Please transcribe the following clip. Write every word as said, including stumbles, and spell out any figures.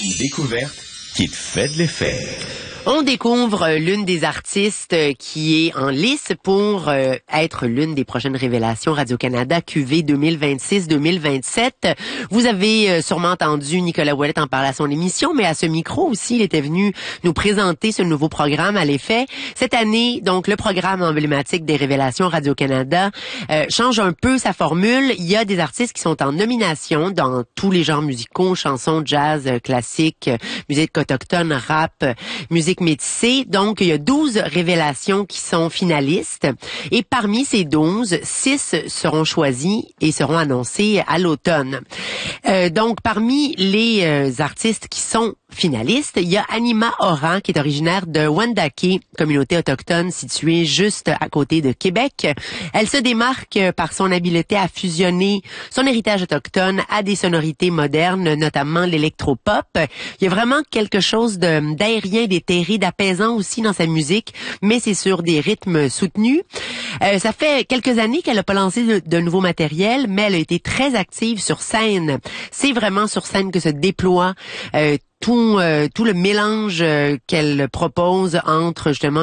Une découverte qui te fait de l'effet. On découvre l'une des artistes qui est en lice pour euh, être l'une des prochaines révélations Radio-Canada Q V deux mille vingt-six deux mille vingt-sept. Vous avez euh, sûrement entendu Nicolas Ouellet en parler à son émission, mais à ce micro aussi, il était venu nous présenter ce nouveau programme à l'effet. Cette année, donc, le programme emblématique des révélations Radio-Canada euh, change un peu sa formule. Il y a des artistes qui sont en nomination dans tous les genres musicaux, chansons, jazz, classique, musique autochtone, rap, musique métissée. Donc, il y a douze révélations qui sont finalistes. Et parmi ces douze, six seront choisis et seront annoncés à l'automne. Euh, donc, parmi les euh, artistes qui sont finalistes, il y a Anima Oran, qui est originaire de Wendake, communauté autochtone située juste à côté de Québec. Elle se démarque par son habileté à fusionner son héritage autochtone à des sonorités modernes, notamment l'électropop. Il y a vraiment quelque chose de, d'aérien, d'éthéré, d'apaisant aussi dans sa musique, mais c'est sur des rythmes soutenus. Euh, ça fait quelques années qu'elle n'a pas lancé de, de nouveau matériel, mais elle a été très active sur scène. C'est vraiment sur scène que se déploie euh, tout, euh, tout le mélange euh, qu'elle propose entre justement